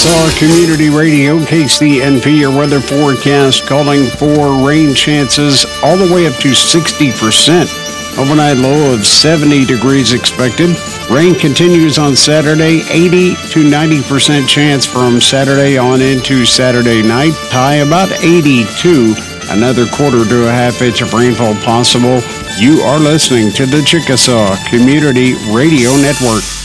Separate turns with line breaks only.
Chickasaw Community Radio, KCNP, your weather forecast calling for rain chances all the way up to 60%. Overnight low of 70 degrees expected. Rain continues on Saturday, 80 to 90% chance from Saturday on into Saturday night. High about 82. Another quarter to a half inch of rainfall possible. You are listening to the Chickasaw Community Radio Network.